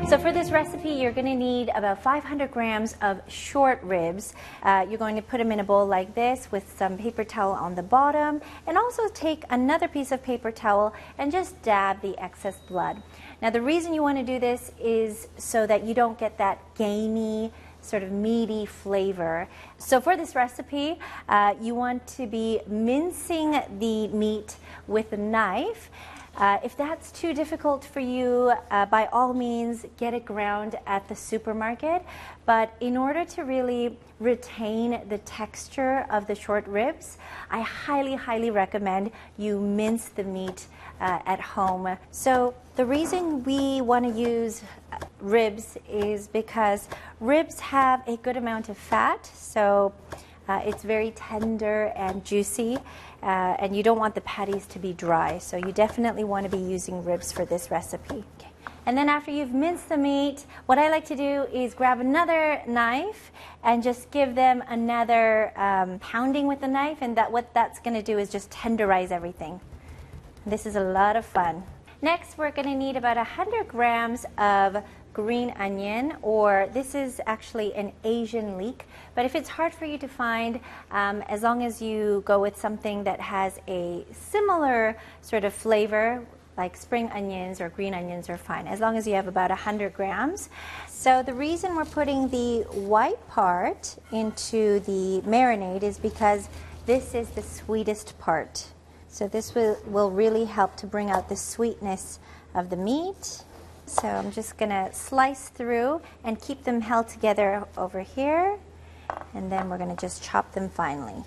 So for this recipe, you're going to need about 500 grams of short ribs. You're going to put them in a bowl like this with some paper towel on the bottom, and also take another piece of paper towel and just dab the excess blood. Now the reason you want to do this is so that you don't get that gamey, sort of meaty flavor. So for this recipe, you want to be mincing the meat with a knife. If that's too difficult for you, by all means, get it ground at the supermarket. But in order to really retain the texture of the short ribs, I highly, highly recommend you mince the meat at home. So the reason we want to use ribs is because ribs have a good amount of fat, so it's very tender and juicy, and you don't want the patties to be dry, so you definitely want to be using ribs for this recipe. Okay. And then after you've minced the meat, what I like to do is grab another knife and just give them another pounding with the knife, and what that's going to do is just tenderize everything. This is a lot of fun. Next, we're going to need about 100 grams of green onion, or this is actually an Asian leek, but if it's hard for you to find, as long as you go with something that has a similar sort of flavor, like spring onions or green onions are fine, as long as you have about 100 grams. So the reason we're putting the white part into the marinade is because this is the sweetest part. So this will really help to bring out the sweetness of the meat. So I'm just going to slice through and keep them held together over here, and then we're going to just chop them finely.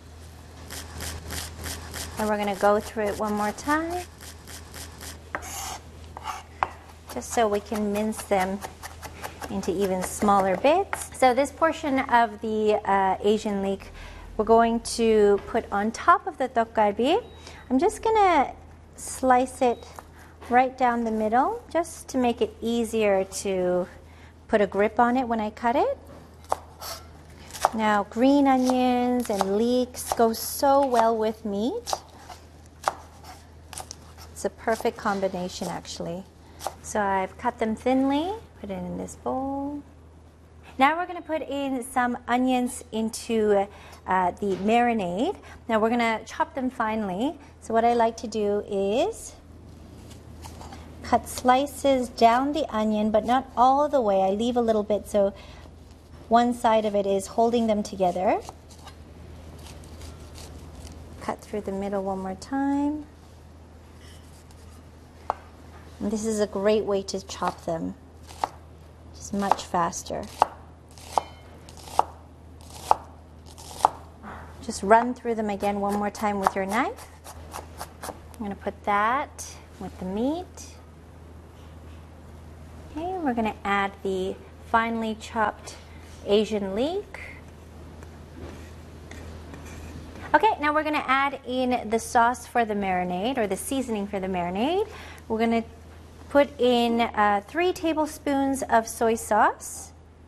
And we're going to go through it one more time, just so we can mince them into even smaller bits. So this portion of the Asian leek we're going to put on top of the tteokgalbi. I'm just going to slice it right down the middle, just to make it easier to put a grip on it when I cut it. Now, green onions and leeks go so well with meat. It's a perfect combination, actually. So I've cut them thinly, put it in this bowl. Now we're going to put in some onions into the marinade. Now we're going to chop them finely. So what I like to do is cut slices down the onion, but not all the way. I leave a little bit so one side of it is holding them together. Cut through the middle one more time. And this is a great way to chop them, just much faster. Just run through them again one more time with your knife. I'm going to put that with the meat. Okay, we're going to add the finely chopped Asian leek. Okay, now we're going to add in the sauce for the marinade, or the seasoning for the marinade. We're going to put in 3 tablespoons of soy sauce.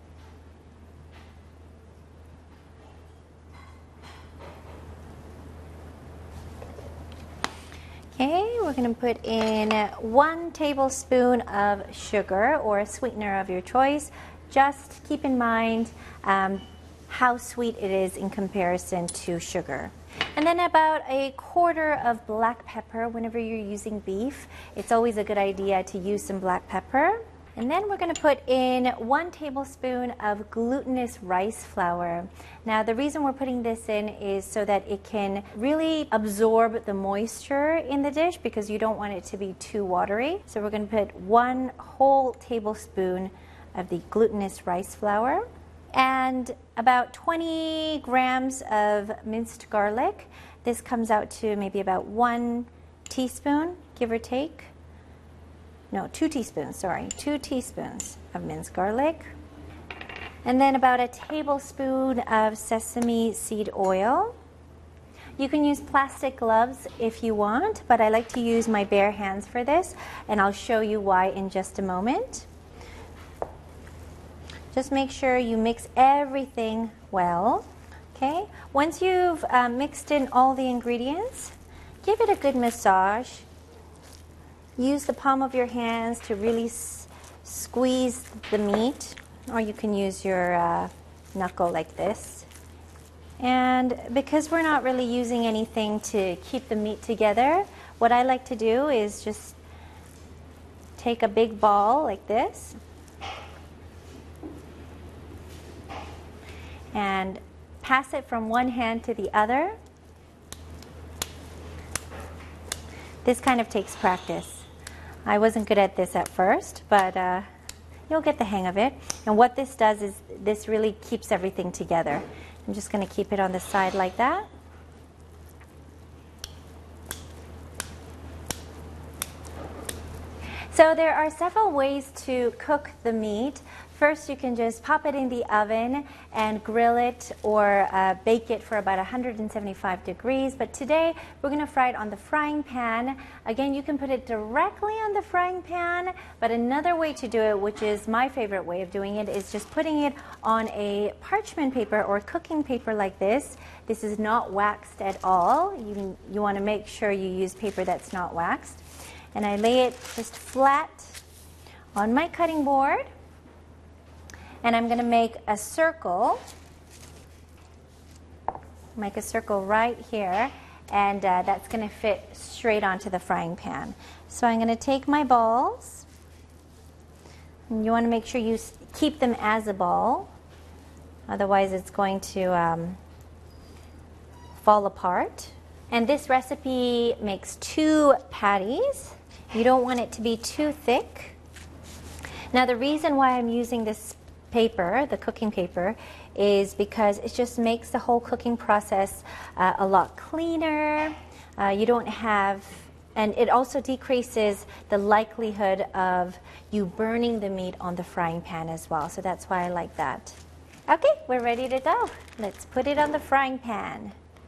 Okay, we're going to put in 1 tablespoon of sugar, or a sweetener of your choice. Just keep in mind how sweet it is in comparison to sugar. And then about 1/4 of black pepper. Whenever you're using beef, it's always a good idea to use some black pepper. And then we're going to put in 1 tablespoon of glutinous rice flour. Now the reason we're putting this in is so that it can really absorb the moisture in the dish, because you don't want it to be too watery. So we're going to put 1 whole tablespoon of the glutinous rice flour, and about 20 grams of minced garlic. This comes out to maybe about 1 teaspoon, give or take. No, 2 teaspoons, sorry. 2 teaspoons of minced garlic. And then about a tablespoon of sesame seed oil. You can use plastic gloves if you want, but I like to use my bare hands for this, and I'll show you why in just a moment. Just make sure you mix everything well. Okay, once you've mixed in all the ingredients, give it a good massage. Use the palm of your hands to really squeeze the meat, or you can use your knuckle like this. And because we're not really using anything to keep the meat together, what I like to do is just take a big ball like this and pass it from one hand to the other. This kind of takes practice. I wasn't good at this at first, but you'll get the hang of it. And what this does is this really keeps everything together. I'm just going to keep it on the side like that. So there are several ways to cook the meat. First, you can just pop it in the oven and grill it or bake it for about 175 degrees. But today, we're going to fry it on the frying pan. Again, you can put it directly on the frying pan, but another way to do it, which is my favorite way of doing it, is just putting it on a parchment paper or cooking paper like this. This is not waxed at all. You want to make sure you use paper that's not waxed. And I lay it just flat on my cutting board. And I'm going to make a circle. Make a circle right here. And that's going to fit straight onto the frying pan. So I'm going to take my balls. And you want to make sure you keep them as a ball. Otherwise it's going to fall apart. And this recipe makes 2 patties. You don't want it to be too thick. Now the reason why I'm using this paper, the cooking paper, is because it just makes the whole cooking process a lot cleaner. You don't have, and it also decreases the likelihood of you burning the meat on the frying pan as well. So that's why I like that. Okay, we're ready to go. Let's put it on the frying pan.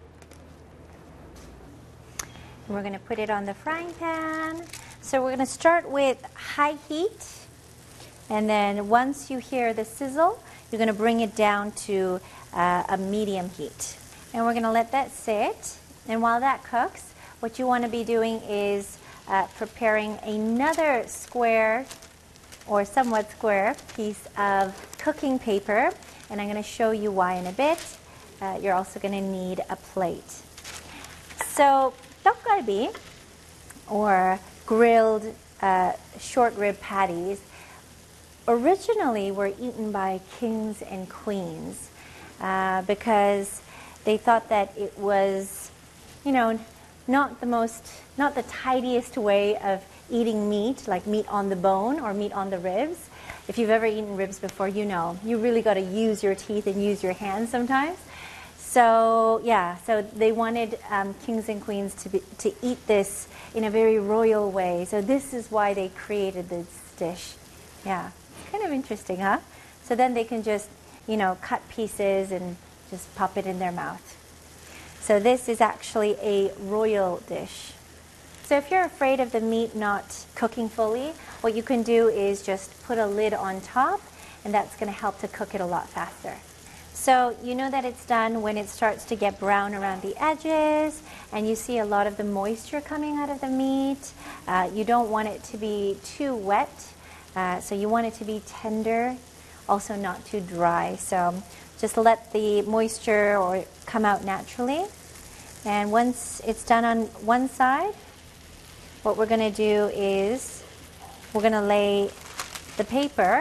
We're going to put it on the frying pan. So we're going to start with high heat. And then once you hear the sizzle, you're going to bring it down to a medium heat. And we're going to let that sit. And while that cooks, what you want to be doing is preparing another square or somewhat square piece of cooking paper. And I'm going to show you why in a bit. You're also going to need a plate. So tok galbi, or grilled short rib patties, originally were eaten by kings and queens because they thought that it was, not the tidiest way of eating meat, like meat on the bone or meat on the ribs. If you've ever eaten ribs before, you know you really got to use your teeth and use your hands sometimes. So yeah, so they wanted kings and queens to eat this in a very royal way. So this is why they created this dish. Yeah, kind of interesting, huh? So then they can just, cut pieces and just pop it in their mouth. So this is actually a royal dish. So if you're afraid of the meat not cooking fully, what you can do is just put a lid on top, and that's going to help to cook it a lot faster. So you know that it's done when it starts to get brown around the edges and you see a lot of the moisture coming out of the meat. You don't want it to be too wet, so you want it to be tender, also not too dry. So just let the moisture come out naturally. And once it's done on one side, what we're going to do is we're going to lay the paper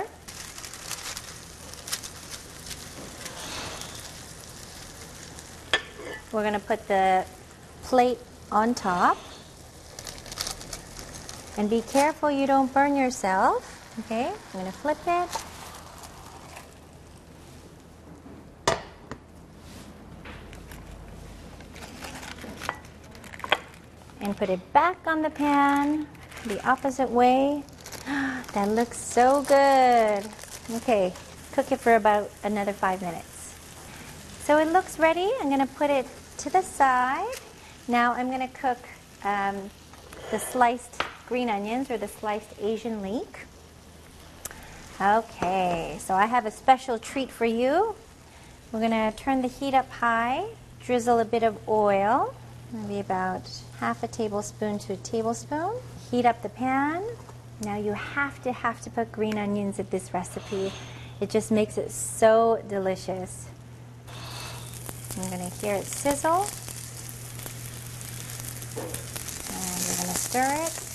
We're going to put the plate on top. And be careful you don't burn yourself. Okay, I'm going to flip it. And put it back on the pan the opposite way. That looks so good. Okay, cook it for about another 5 minutes. So it looks ready. I'm going to put it to the side. Now I'm going to cook the sliced green onions or the sliced Asian leek. Okay, so I have a special treat for you. We're going to turn the heat up high, drizzle a bit of oil, maybe about half a tablespoon to a tablespoon. Heat up the pan. Now you have to put green onions in this recipe. It just makes it so delicious. I'm going to hear it sizzle. And we're going to stir it.